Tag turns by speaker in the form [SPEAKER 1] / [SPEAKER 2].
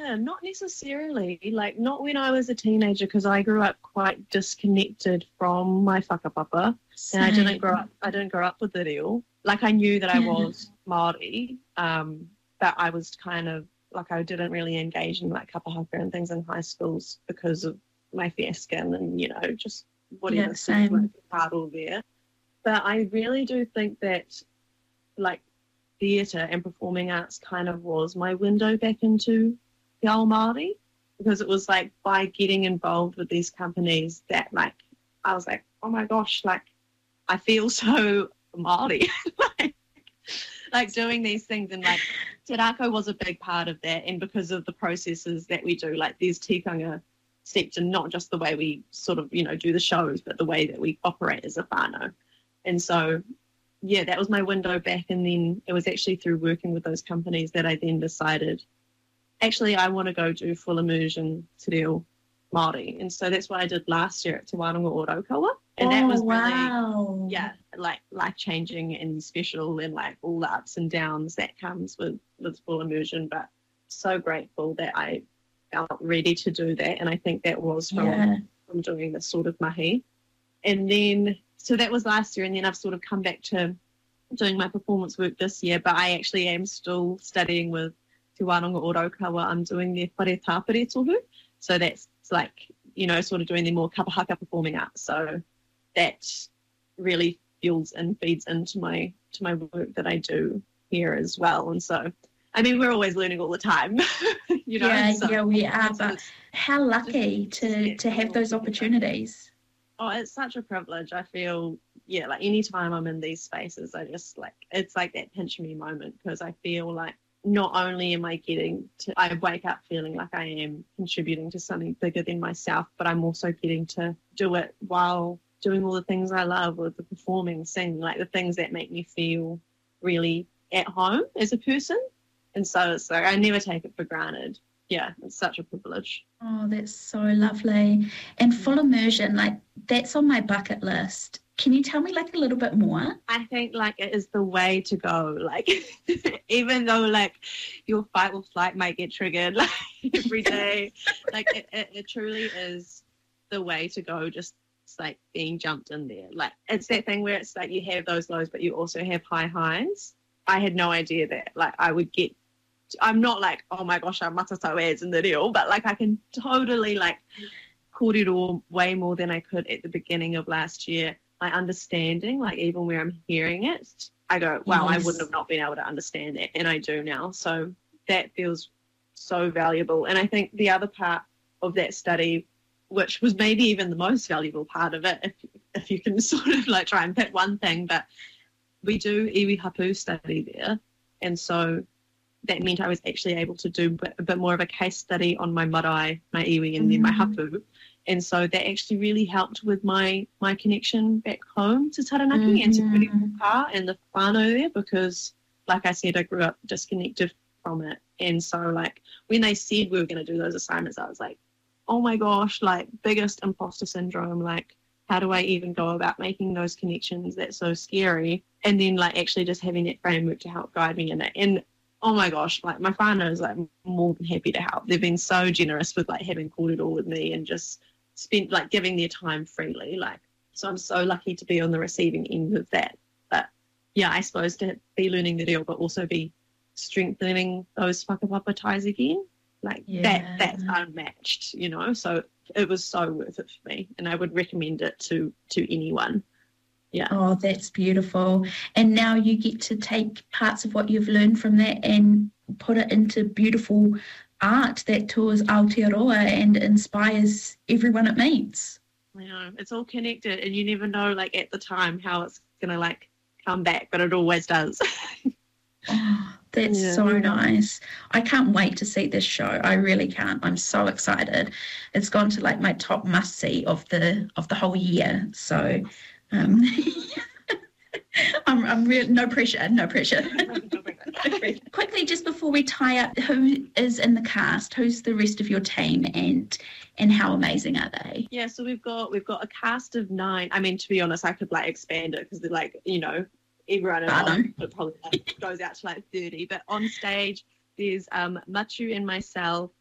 [SPEAKER 1] not necessarily. Like, not when I was a teenager, because I grew up quite disconnected from my whakapapa. And I didn't grow up with the reo. Like, I knew that I was Māori, but I was kind of, like, I didn't really engage in, like, kapahaka and things in high schools because of my fair skin and, you know, just whatever part all there. But I really do think that, like, theatre and performing arts kind of was my window back into Te Ao Māori, because it was, like, by getting involved with these companies that, like, I was like, oh, my gosh, like, I feel so Māori. like doing these things, and like Te Rākau was a big part of that, and because of the processes that we do, like there's tikanga stepped in not just the way we sort of, you know, do the shows, but the way that we operate as a whānau. And so, yeah, that was my window back, and then it was actually through working with those companies that I then decided, actually, I want to go do full immersion Te Reo Māori. And so that's what I did last year at Te Wānanga Ōraukawa. And that was really, yeah, like life-changing and special, and like all the ups and downs that comes with full immersion. But so grateful that I felt ready to do that. And I think that was from doing this sort of mahi. And then, so that was last year. And then I've sort of come back to doing my performance work this year. But I actually am still studying with Te Wānanga Ōraukawa. I'm doing their whare tāpere tohu. So that's like, you know, sort of doing the more kapahaka performing arts. So that really fuels and feeds into my work that I do here as well. And so, I mean, we're always learning all the time, you know.
[SPEAKER 2] Yeah, we are. But how lucky to have those opportunities.
[SPEAKER 1] Oh, it's such a privilege. I feel, yeah, like anytime I'm in these spaces, I just like, it's like that pinch me moment, because I feel like not only am I getting to, I wake up feeling like I am contributing to something bigger than myself, but I'm also getting to do it while doing all the things I love, with the performing, singing, like the things that make me feel really at home as a person. And so it's like, I never take it for granted. Yeah, it's such a privilege.
[SPEAKER 2] Oh, that's so lovely. And full immersion, like that's on my bucket list. Can you tell me like a little bit more?
[SPEAKER 1] I think like it is the way to go. Like even though like your fight or flight might get triggered like every day, like it truly is the way to go. Just like being jumped in there. Like it's that thing where it's like you have those lows, but you also have high highs. I had no idea that like I would get. I'm not like, oh my gosh, I'm matatau ads in the reel, but like I can totally like kōrero way more than I could at the beginning of last year. My understanding, like even where I'm hearing it, I go, wow, yes. I wouldn't have not been able to understand that, and I do now. So that feels so valuable. And I think the other part of that study, which was maybe even the most valuable part of it, if you can sort of like try and pick one thing, but we do iwi hapu study there, and so that meant I was actually able to do a bit more of a case study on my marae, my iwi, and then my hapu. And so that actually really helped with my connection back home to Taranaki and to Puripuka and the whānau there, because, like I said, I grew up disconnected from it. And so, like, when they said we were going to do those assignments, I was like, oh my gosh, like, biggest imposter syndrome. Like, how do I even go about making those connections? That's so scary. And then, like, actually just having that framework to help guide me in it. And oh my gosh, like my whānau is like more than happy to help. They've been so generous with like having kōrero with me and just spent like giving their time freely. Like, so I'm so lucky to be on the receiving end of that. But yeah, I suppose to be learning the reo, but also be strengthening those whakapapa ties again. Like that's unmatched, you know. So it was so worth it for me, and I would recommend it to anyone. Yeah.
[SPEAKER 2] Oh, that's beautiful. And now you get to take parts of what you've learned from that and put it into beautiful art that tours Aotearoa and inspires everyone it meets.
[SPEAKER 1] I know, it's all connected, and you never know like at the time how it's going to like come back, but it always does.
[SPEAKER 2] Oh, that's so nice. I can't wait to see this show. I really can't. I'm so excited. It's gone to like my top must-see of the whole year. So I'm real. No pressure. Quickly, just before we tie up, who is in the cast? Who's the rest of your team, and how amazing are they?
[SPEAKER 1] Yeah, so we've got a cast of 9. I mean, to be honest, I could like expand it because they're like, you know, everyone involved, it probably like, goes out to like 30. But on stage, there's Machu and myself,